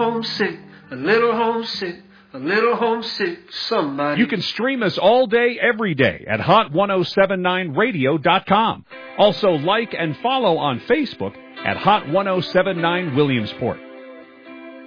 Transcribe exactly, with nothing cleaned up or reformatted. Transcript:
homesick, a little homesick, a little homesick, somebody. You can stream us all day, every day at hot ten seventy-nine radio dot com. Also like and follow on Facebook at Hot ten seventy-nine Williamsport.